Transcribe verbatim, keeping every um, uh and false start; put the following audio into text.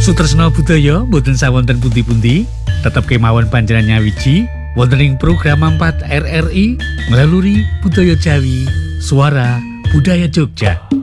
Sutresna budaya boten sawonten pundi-pundi, tetep kemawon panjenengan nyawiji wonten ing program empat R R I nglaluri budaya Jawi, suara budaya Jogja.